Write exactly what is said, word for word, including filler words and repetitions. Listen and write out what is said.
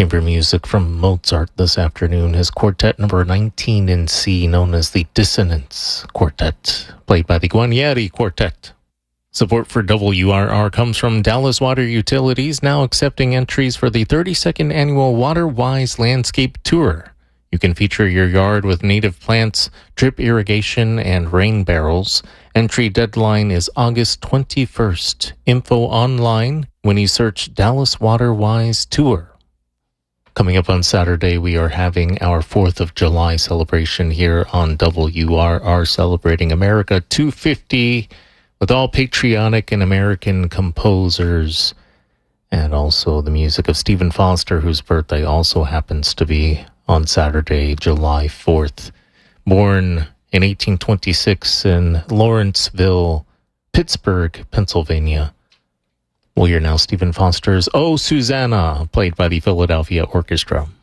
Chamber music from Mozart this afternoon. His quartet number nineteen in C, known as the Dissonance Quartet, played by the Guarnieri Quartet. Support for W R R comes from Dallas Water Utilities, now accepting entries for the thirty-second annual WaterWise Landscape Tour. You can feature your yard with native plants, drip irrigation, and rain barrels. Entry deadline is August twenty-first. Info online when you search Dallas WaterWise Tour. Coming up on Saturday, we are having our fourth of July celebration here on W R R, celebrating America two fifty with all patriotic and American composers, and also the music of Stephen Foster, whose birthday also happens to be on Saturday, July fourth. Born in eighteen twenty-six in Lawrenceville, Pittsburgh, Pennsylvania. We'll hear now Stephen Foster's Oh, Susanna, played by the Philadelphia Orchestra.